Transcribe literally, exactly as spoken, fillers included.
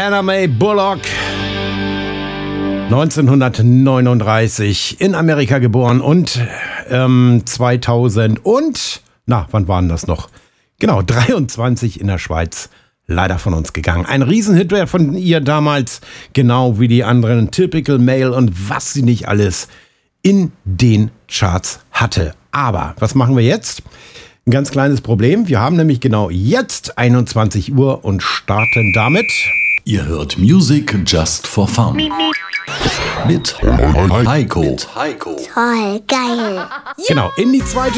Anna Mae Bullock. neunzehnhundertneununddreißig in Amerika geboren und ähm, zweitausend und, na, wann waren das noch? Genau, dreiundzwanzig in der Schweiz leider von uns gegangen. Ein Riesenhit wäre von ihr damals, genau wie die anderen Typical Male und was sie nicht alles in den Charts hatte. Aber was machen wir jetzt? Ein ganz kleines Problem. Wir haben nämlich genau jetzt einundzwanzig Uhr und starten damit. Ihr hört Music Just for Fun. Mit Heiko. Mit Heiko. Toll, geil. Genau, in die zweite